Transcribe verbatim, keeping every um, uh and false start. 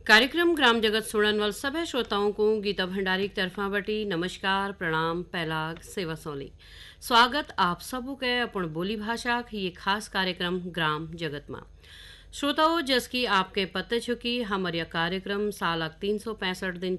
कार्यक्रम ग्राम जगत सुणन वाल सभी श्रोताओं को गीता भंडारी की तरफा बटी नमस्कार प्रणाम पैलाग सेवा सौली स्वागत आप सबों के अपन बोली भाषा की ये खास कार्यक्रम ग्राम जगत में श्रोताओं जस की आपके पते चुकी हमारे कार्यक्रम साल तीन सौ पैंसठ दिन